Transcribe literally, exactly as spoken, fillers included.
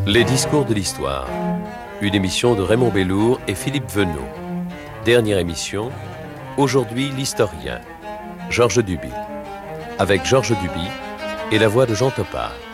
Les discours de l'histoire. Une émission de Raymond Bellour et Philippe Venot. Dernière émission, aujourd'hui l'historien, Georges Duby. Avec Georges Duby et la voix de Jean Topard.